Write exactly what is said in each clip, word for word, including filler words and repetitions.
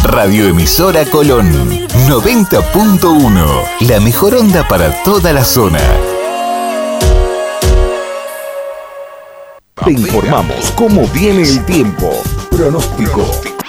Radioemisora Colón, noventa punto uno. La mejor onda para toda la zona. Te informamos cómo viene el tiempo. Pronóstico.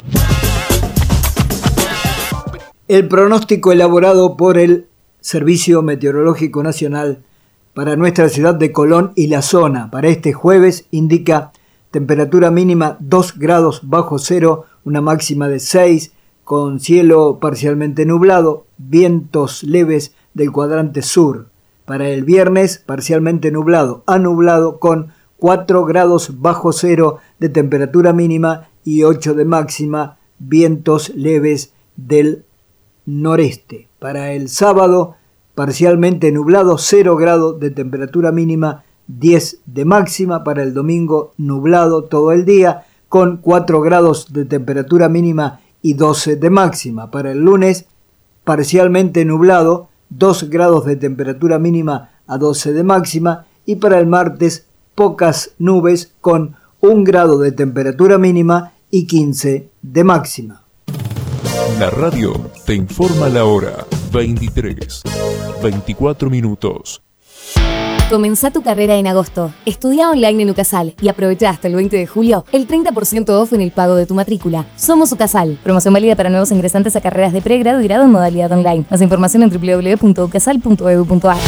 El pronóstico elaborado por el Servicio Meteorológico Nacional para nuestra ciudad de Colón y la zona para este jueves indica temperatura mínima dos grados bajo cero, una máxima de seis, con cielo parcialmente nublado, vientos leves del cuadrante sur. Para el viernes, parcialmente nublado a nublado con cuatro grados bajo cero de temperatura mínima y ocho de máxima, vientos leves del noreste. Para el sábado, parcialmente nublado, cero grados de temperatura mínima, diez de máxima. Para el domingo, nublado todo el día, con cuatro grados de temperatura mínima y doce de máxima. Para el lunes, parcialmente nublado, dos grados de temperatura mínima a doce de máxima. Y para el martes, pocas nubes con un grado de temperatura mínima y quince de máxima. La radio te informa la hora. veintitrés, veinticuatro minutos. Comenzá tu carrera en agosto. Estudia online en UCASAL y aprovecha hasta el veinte de julio el treinta por ciento off en el pago de tu matrícula. Somos UCASAL. Promoción válida para nuevos ingresantes a carreras de pregrado y grado en modalidad online. Más información en doble u doble u doble u punto ucasal punto e d u punto a r.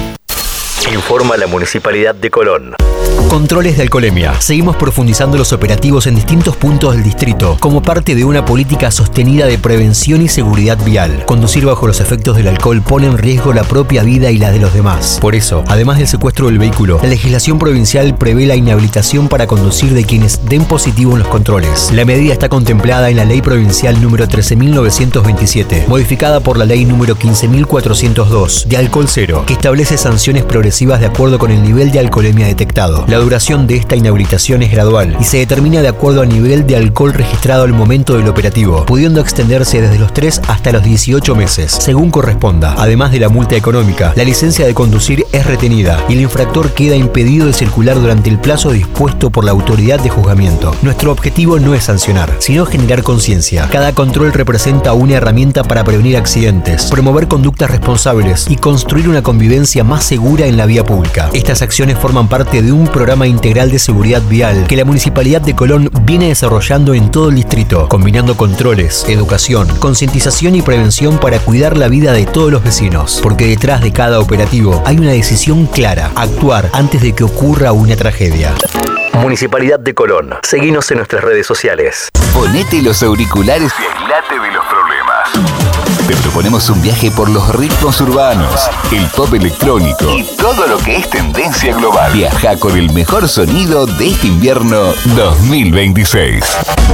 Informa la Municipalidad de Colón. Controles de alcoholemia. Seguimos profundizando los operativos en distintos puntos del distrito como parte de una política sostenida de prevención y seguridad vial. Conducir bajo los efectos del alcohol pone en riesgo la propia vida y la de los demás. Por eso, además del secuestro del vehículo, la legislación provincial prevé la inhabilitación para conducir de quienes den positivo en los controles. La medida está contemplada en la Ley Provincial número trece mil novecientos veintisiete, modificada por la Ley número quince mil cuatrocientos dos de alcohol cero, que establece sanciones progresivas de acuerdo con el nivel de alcoholemia detectado. La duración de esta inhabilitación es gradual y se determina de acuerdo al nivel de alcohol registrado al momento del operativo, pudiendo extenderse desde los tres hasta los dieciocho meses, según corresponda. Además de la multa económica, la licencia de conducir es retenida y el infractor queda impedido de circular durante el plazo dispuesto por la autoridad de juzgamiento. Nuestro objetivo no es sancionar, sino generar conciencia. Cada control representa una herramienta para prevenir accidentes, promover conductas responsables y construir una convivencia más segura en la vía pública. Estas acciones forman parte de un programa integral de seguridad vial que la Municipalidad de Colón viene desarrollando en todo el distrito, combinando controles, educación, concientización y prevención para cuidar la vida de todos los vecinos. Porque detrás de cada operativo hay una decisión clara: actuar antes de que ocurra una tragedia. Municipalidad de Colón. Seguinos en nuestras redes sociales. Ponete los auriculares y aislate de los problemas. Te proponemos un viaje por los ritmos urbanos, el pop electrónico y todo lo que es tendencia global. Viaja con el mejor sonido de este invierno dos mil veintiséis.